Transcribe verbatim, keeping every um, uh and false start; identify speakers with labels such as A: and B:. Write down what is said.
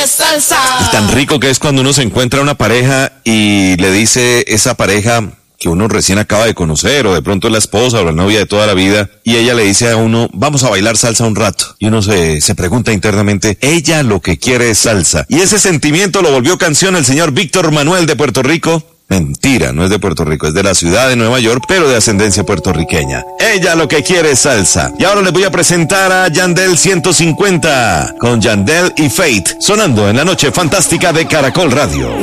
A: Salsa.
B: Y tan rico que es cuando uno se encuentra una pareja y le dice esa pareja que uno recién acaba de conocer, o de pronto es la esposa o la novia de toda la vida, y ella le dice a uno, vamos a bailar salsa un rato. Y uno se, se pregunta internamente, ella lo que quiere es salsa. Y ese sentimiento lo volvió canción el señor Víctor Manuel de Puerto Rico. Mentira, no es de Puerto Rico, es de la ciudad de Nueva York, pero de ascendencia puertorriqueña. Ella lo que quiere es salsa. Y ahora les voy a presentar a Yandel ciento cincuenta, con Yandel y Fate, sonando en la noche fantástica de Caracol Radio.